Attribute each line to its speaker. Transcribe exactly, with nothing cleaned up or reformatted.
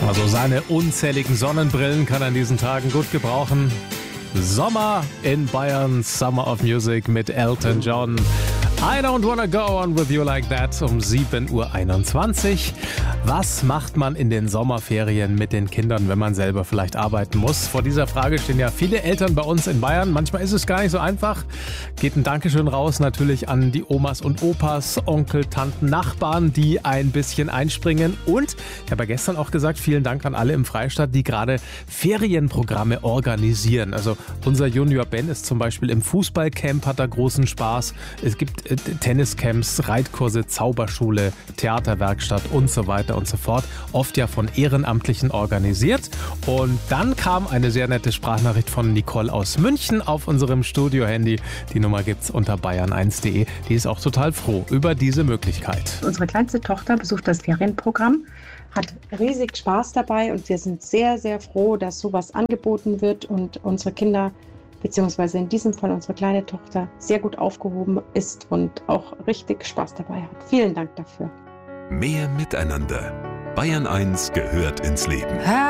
Speaker 1: Also seine unzähligen Sonnenbrillen kann er in diesen Tagen gut gebrauchen. Sommer in Bayern, Summer of Music mit Elton John. I don't wanna go on with you like that um sieben Uhr einundzwanzig. Was macht man in den Sommerferien mit den Kindern, wenn man selber vielleicht arbeiten muss? Vor dieser Frage stehen ja viele Eltern bei uns in Bayern. Manchmal ist es gar nicht so einfach. Geht ein Dankeschön raus natürlich an die Omas und Opas, Onkel, Tanten, Nachbarn, die ein bisschen einspringen. Und ich habe ja gestern auch gesagt, vielen Dank an alle im Freistaat, die gerade Ferienprogramme organisieren. Also unser Junior Ben ist zum Beispiel im Fußballcamp, hat da großen Spaß. Es gibt äh, Tenniscamps, Reitkurse, Zauberschule, Theaterwerkstatt und so weiter und so fort. Oft ja von Ehrenamtlichen organisiert. Und dann kam eine sehr nette Sprachnachricht von Nicole aus München auf unserem Studio-Handy. Die Nummer gibt's unter bayern eins punkt de. Die ist auch total froh über diese Möglichkeit.
Speaker 2: Unsere kleinste Tochter besucht das Ferienprogramm, hat riesig Spaß dabei und wir sind sehr, sehr froh, dass sowas angeboten wird und unsere Kinder, beziehungsweise in diesem Fall unsere kleine Tochter, sehr gut aufgehoben ist und auch richtig Spaß dabei hat. Vielen Dank dafür.
Speaker 3: Mehr Miteinander. Bayern eins gehört ins Leben.